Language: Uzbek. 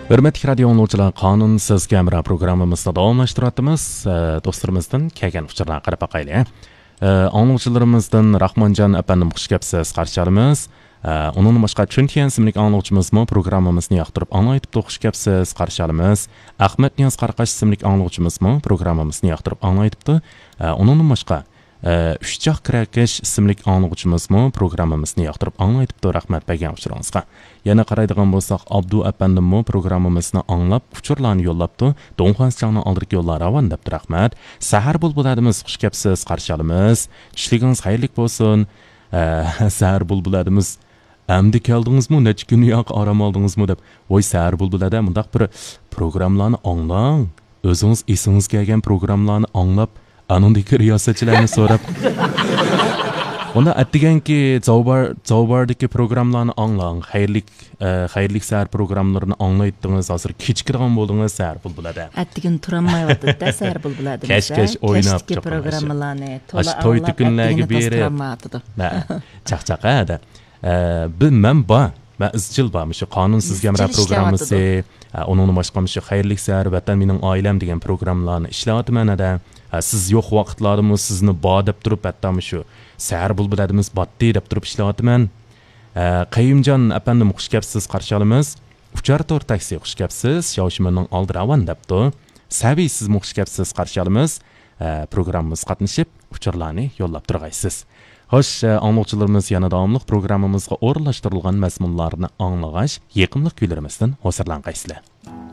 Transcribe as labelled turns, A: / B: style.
A: Hürmetli radio anlıqçılar, Qanunsuz Kamera programımızda davamlaştırıyatımız. Dostlarımızdan kelgan uçurlarga qarab baqayli. Anlıqçılarımızdan Rahmancan efendim xush kelibsiz, qarshi olamiz. Onun başqa Chuntian ismli anlıqçımızmı programımızı yoqtirib anglaytib xush kelibsiz, qarshi olamiz. Ahmet Niyaz Qaraqash ismli anlıqçımızmı programımızı yoqtirib anglaytibdi. Onun başqa Üçcaq Kirakish ismli anlıqçımızmı programımızı yoqtirib anglaytibdi. Rahmat bergan uçurlarыңызga. Yana qaraydigan bo'lsak, Abdu efendimmi programımızını anglab, uçurlarni yo'llabdi. Donxansjanning oldiki yo'llari avan debdi. Rahmat. Sahar bulbuladimiz xush kelibsiz, qarshi olamiz. Tushligingiz xayrli bo'lsin. Sahar bulbuladimiz Әмді келдіңіз мұ, нәчі күні яқ арам алдыңыз мұ деп. Ой, сәр бұлбіләді мұндақ бір програмланы аңлаң. Өзіңіз есіңіз келген програмланы аңлап, анындегі риясатчыларны сорап. Onda әттіген ки Заубардығы програмланы аңлаң. Xayrlik сәр програмларını аңлайттыңыз. Азыр кечкірған болдыңыз сәр бұлбіләді.
B: Әттіген тұрамай ватыдда сәр бұлбіләді.
A: Кәш ойнап
B: Кәштікі программаланы тола
A: аңлап әттігені
B: тастыраматыды.
A: Чақ-чақа әді. Mən izchil barmış. Qanunsuz Kamera programması, onun başqa xayrlik səhər vətən mənim ailəm degan proqramlarını işlətirəm də. Siz yox vaqtlarımı sizni badab turib hətta səhər bulbudadımız batdı deb turib işlətirəm. Qayımcan efendim xush kelibsiz, qarshi olamiz. Uchar tor taksi xush kelibsiz. Yoshimning oldiravan debdi. Sabiy siz xush kelibsiz, qarshi olamiz. Programımız qatnashib uchurlarni yo'llab turg'aysiz. Hoş, anlıqçılarımız yana davamlıq programımızga o'rinlashtirilgan mazmunlarni anlag'ach, yaqinlik kuylarimizdan hozirlangaysizlar.